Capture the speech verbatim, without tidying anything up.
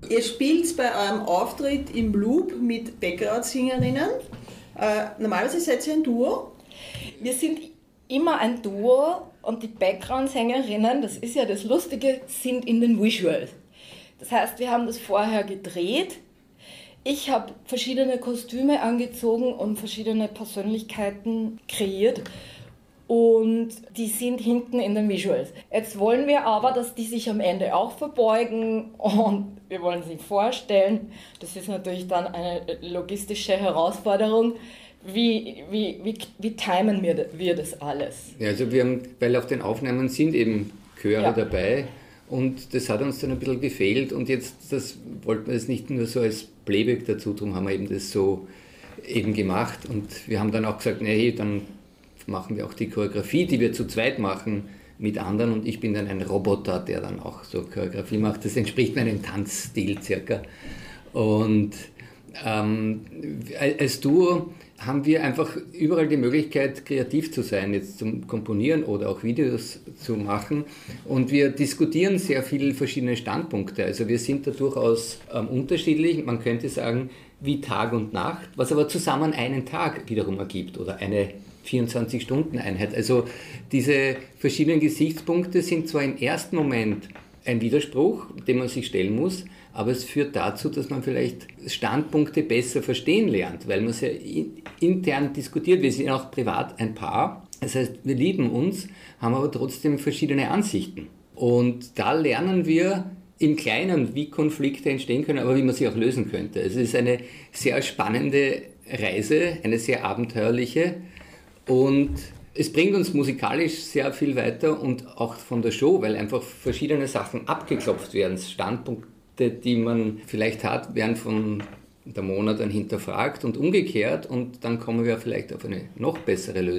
Ihr spielt bei eurem Auftritt im Loop mit Background-Singerinnen. Äh, normalerweise seid ihr ein Duo. Wir sind immer ein Duo und die Background-Sängerinnen, das ist ja das Lustige, sind in den Visuals. Das heißt, wir haben das vorher gedreht. Ich habe verschiedene Kostüme angezogen und verschiedene Persönlichkeiten kreiert und die sind hinten in den Visuals. Jetzt wollen wir aber, dass die sich am Ende auch verbeugen und wir wollen sie vorstellen. Das ist natürlich dann eine logistische Herausforderung. Wie, wie, wie, wie timen wir, wir das alles? Ja, also wir haben, weil auf den Aufnahmen sind eben Chöre ja. dabei und das hat uns dann ein bisschen gefehlt und jetzt das, wollten wir das nicht nur so als Playback dazu, darum haben wir eben das so eben gemacht und wir haben dann auch gesagt, nee, dann machen wir auch die Choreografie, die wir zu zweit machen mit anderen und ich bin dann ein Roboter, der dann auch so Choreografie macht. Das entspricht meinem Tanzstil circa. Und ähm, als Duo haben wir einfach überall die Möglichkeit, kreativ zu sein, jetzt zum Komponieren oder auch Videos zu machen. Und wir diskutieren sehr viele verschiedene Standpunkte. Also wir sind da durchaus ähm, unterschiedlich. Man könnte sagen, wie Tag und Nacht, was aber zusammen einen Tag wiederum ergibt oder eine vierundzwanzig-Stunden-Einheit. Also diese verschiedenen Gesichtspunkte sind zwar im ersten Moment ein Widerspruch, den man sich stellen muss, aber es führt dazu, dass man vielleicht Standpunkte besser verstehen lernt, weil man es ja intern diskutiert. Wir sind auch privat ein Paar, das heißt, wir lieben uns, haben aber trotzdem verschiedene Ansichten. Und da lernen wir im Kleinen, wie Konflikte entstehen können, aber wie man sie auch lösen könnte. Es ist eine sehr spannende Reise, eine sehr abenteuerliche und es bringt uns musikalisch sehr viel weiter und auch von der Show, weil einfach verschiedene Sachen abgeklopft werden. Standpunkte, die man vielleicht hat, werden von der Mona dann hinterfragt und umgekehrt und dann kommen wir vielleicht auf eine noch bessere Lösung.